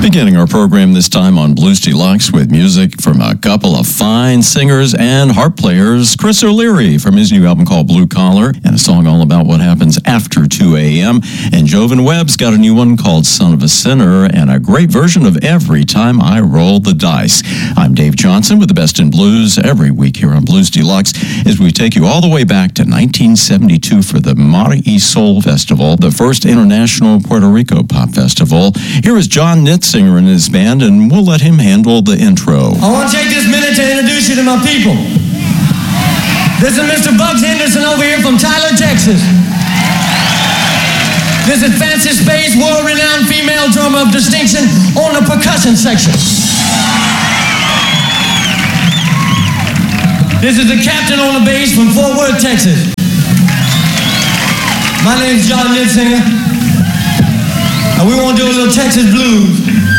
Beginning our program this time on Blues Deluxe with music from a couple of fine singers and harp players. Chris O'Leary from his new album called Blue Collar, and a song all about what happens after 2 a.m. And Jovan Webb's got a new one called Son of a Sinner, and a great version of Every Time I Roll the Dice. I'm Dave Johnson with the best in blues every week here on Blues Deluxe as we take you all the way back to 1972 for the Mara y Sol Festival, the first international Puerto Rico pop festival. Here is John Nitzinger and his band, and we'll let him handle the intro. I want to take this minute to introduce you to my people. This is Mr. Bugs Henderson over here from Tyler, Texas. This is Fancy Space, world-renowned female drummer of distinction on the percussion section. This is the captain on the bass from Fort Worth, Texas. My name's John Nitzinger, and we want to do a little Texas blues.